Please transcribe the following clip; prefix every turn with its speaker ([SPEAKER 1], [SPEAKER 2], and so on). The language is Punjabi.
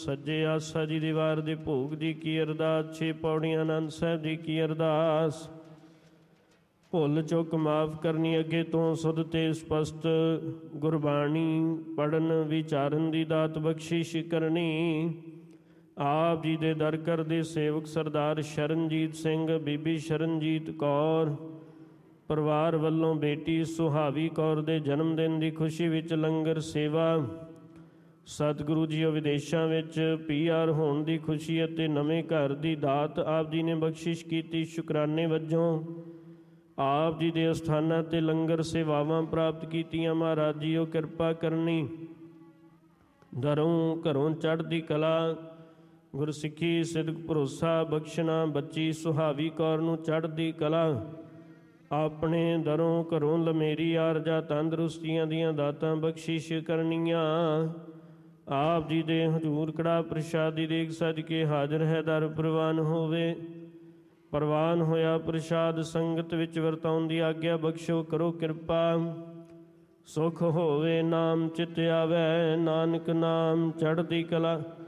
[SPEAKER 1] ਸੱਜੇ ਆਸਾ ਜੀ ਦੀ ਵਾਰ ਦੇ ਭੋਗ ਦੀ ਕੀ ਅਰਦਾਸ। 6 ਪੌੜੀਆਂ ਆਨੰਦ ਸਾਹਿਬ ਜੀ ਕੀ ਅਰਦਾਸ। ਭੁੱਲ ਚੁੱਕ ਮਾਫ ਕਰਨੀ, ਅੱਗੇ ਤੋਂ ਸੁਧ ਤੇ ਸਪਸ਼ਟ ਗੁਰਬਾਣੀ ਪੜ੍ਹਨ ਵਿਚਾਰਨ ਦੀ ਦਾਤ ਬਖਸ਼ਿਸ਼ ਕਰਨੀ। ਆਪ ਜੀ ਦੇ ਦਰ ਕਰਦੇ ਸੇਵਕ ਸਰਦਾਰ ਸ਼ਰਨਜੀਤ ਸਿੰਘ, ਬੀਬੀ ਸ਼ਰਨਜੀਤ ਕੌਰ ਪਰਿਵਾਰ ਵੱਲੋਂ ਬੇਟੀ ਸੁਹਾਵੀ ਕੌਰ ਦੇ ਜਨਮ ਦਿਨ ਦੀ ਖੁਸ਼ੀ ਵਿੱਚ ਲੰਗਰ ਸੇਵਾ। ਸਤਿਗੁਰੂ ਜੀ ਵਿਦੇਸ਼ਾਂ ਵਿੱਚ PR ਹੋਣ ਦੀ ਖੁਸ਼ੀ ਅਤੇ ਨਵੇਂ ਘਰ ਦੀ ਦਾਤ ਆਪ ਜੀ ਨੇ ਬਖਸ਼ਿਸ਼ ਕੀਤੀ। ਸ਼ੁਕਰਾਨੇ ਵਜੋਂ ਆਪ ਜੀ ਦੇ ਅਸਥਾਨਾਂ 'ਤੇ ਲੰਗਰ ਸੇਵਾਵਾਂ ਪ੍ਰਾਪਤ ਕੀਤੀਆਂ। ਮਹਾਰਾਜ ਜੀ ਉਹ ਕਿਰਪਾ ਕਰਨੀ, ਦਰੋਂ ਘਰੋਂ ਚੜ੍ਹਦੀ ਕਲਾ, ਗੁਰਸਿੱਖੀ ਸਿਦਕ ਭਰੋਸਾ ਬਖਸ਼ਣਾ। ਬੱਚੀ ਸੁਹਾਵੀ ਕੌਰ ਨੂੰ ਚੜ੍ਹਦੀ ਕਲਾ, ਆਪਣੇ ਦਰੋਂ ਘਰੋਂ ਲਮੇਰੀ ਆਰਜਾ ਤੰਦਰੁਸਤੀਆਂ ਦੀਆਂ ਦਾਤਾਂ ਬਖਸ਼ਿਸ਼ ਕਰਨੀਆਂ। ਆਪ ਜੀ ਦੇ ਹਜ਼ੂਰ ਕੜਾ ਪ੍ਰਸ਼ਾਦੀ ਦੇਖ ਸੱਜ ਕੇ ਹਾਜ਼ਰ ਹੈ, ਦਰ ਪ੍ਰਵਾਨ ਹੋਵੇ। ਪ੍ਰਵਾਨ ਹੋਇਆ ਪ੍ਰਸ਼ਾਦ ਸੰਗਤ ਵਿੱਚ ਵਰਤਾਉਣ ਦੀ ਆਗਿਆ ਬਖਸ਼ੋ, ਕਰੋ ਕਿਰਪਾ। ਸੁਖ ਹੋਵੇ ਨਾਮ ਚਿਤ ਆਵੈ, ਨਾਨਕ ਨਾਮ ਚੜ੍ਹਦੀ ਕਲਾ।